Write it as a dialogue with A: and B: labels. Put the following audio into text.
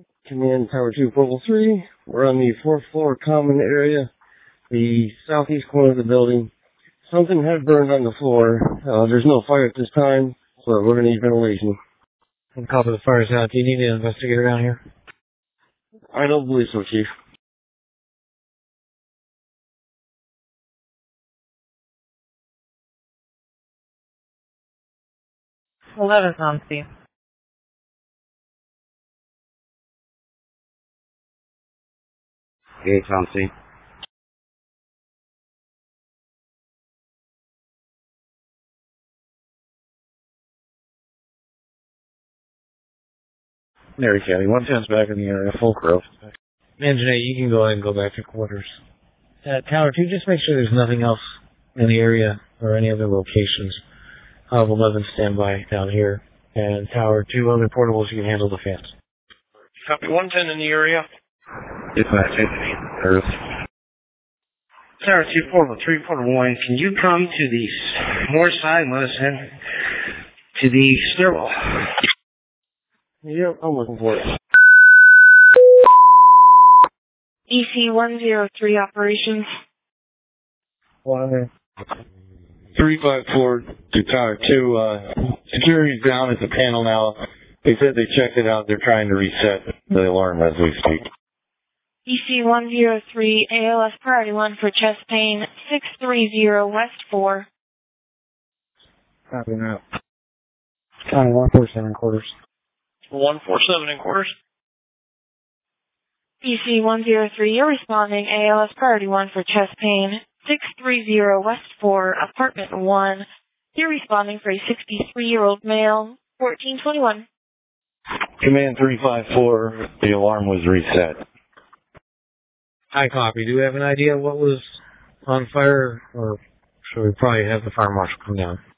A: Command Tower 2, Portable 3. We're on the 4th floor common area, the southeast corner of the building. Something had burned on the floor. There's no fire at this time, so we're going to need ventilation.
B: On top of the fire's out, do you need an investigator down here?
A: I don't believe so, Chief.
C: 11's on scene.
D: Gates on scene.
B: Mary County, 110's back in the area, full crew. Engine 8, you can go ahead and go back to quarters. Tower 2, just make sure there's nothing else in the area or any other locations. 11 standby down here. And Tower 2, other portables, you can handle the fans.
A: Copy 110 in the area.
D: Dispatch, Earth.
A: Tower 2, Portable 3, Portable 1. Can you come to the north side and let us in to the stairwell? Yep, I'm looking for it.
C: EC-103 operations.
E: 354 to Tower 2. Security's down at the panel now. They said they checked it out. They're trying to reset the alarm as we speak.
C: EC-103, ALS Priority 1 for chest pain, 630 West 4.
B: Copy that. County 147 quarters.
A: 147 in quarters.
C: EC-103, you're responding, ALS Priority 1 for chest pain, 630 West 4, apartment 1. You're responding for a 63-year-old male, 1421.
E: Command 354, the alarm was reset.
B: High copy. Do we have an idea what was on fire, or should we probably have the fire marshal come down?